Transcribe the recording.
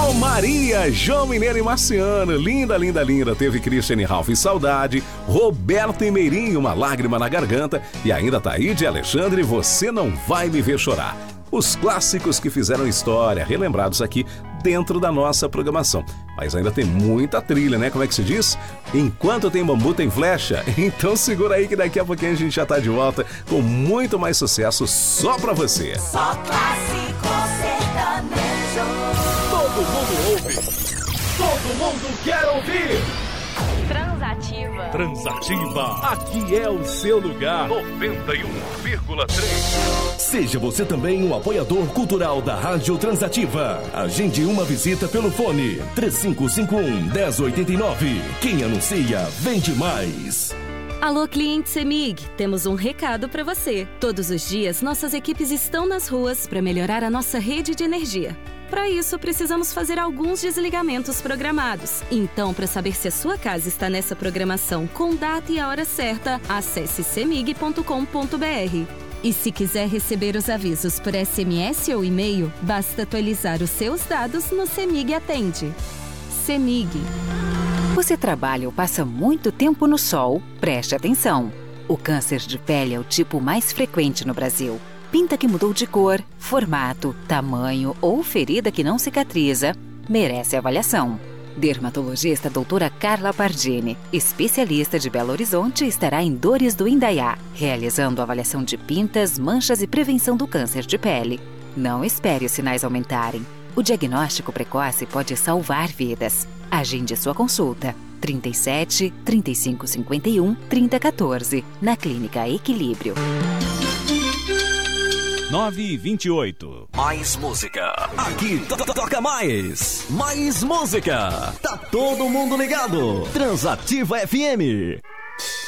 Maria, João Mineiro e Marciano, linda, linda, linda. Teve Cristiane Ralph e Saudade, Roberto e Meirinho, Uma Lágrima na Garganta, e ainda Taíde e Alexandre, Você Não Vai Me Ver Chorar. Os clássicos que fizeram história, relembrados aqui dentro da nossa programação. Mas ainda tem muita trilha, né? Como é que se diz? Enquanto tem bambu, tem flecha. Então segura aí que daqui a pouquinho a gente já tá de volta com muito mais sucesso só pra você. Só clássico sertanejo. Todo mundo ouve. Todo mundo quer ouvir. Transativa. Transativa. Aqui é o seu lugar. 91,3. Seja você também um apoiador cultural da Rádio Transativa. Agende uma visita pelo fone 3551-1089. Quem anuncia, vende mais. Alô, cliente CEMIG, temos um recado para você. Todos os dias, nossas equipes estão nas ruas para melhorar a nossa rede de energia. Para isso, precisamos fazer alguns desligamentos programados. Então, para saber se a sua casa está nessa programação com data e a hora certa, acesse cemig.com.br. E se quiser receber os avisos por SMS ou e-mail, basta atualizar os seus dados no CEMIG Atende. CEMIG. Você trabalha ou passa muito tempo no sol? Preste atenção. O câncer de pele é o tipo mais frequente no Brasil. Pinta que mudou de cor, formato, tamanho ou ferida que não cicatriza, merece avaliação. Dermatologista doutora Carla Pardini, especialista de Belo Horizonte, estará em Dores do Indaiá, realizando avaliação de pintas, manchas e prevenção do câncer de pele. Não espere os sinais aumentarem. O diagnóstico precoce pode salvar vidas. Agende sua consulta. 37 35 51 30 14, na Clínica Equilíbrio. 9h28. Mais música. Aqui toca mais. Mais música. Tá todo mundo ligado. Transativa FM.